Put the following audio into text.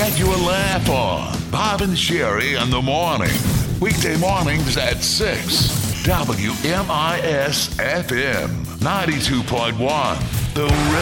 get you a laugh on. Bob and Sherry in the morning. Weekday mornings at 6. WMIS FM 92.1. The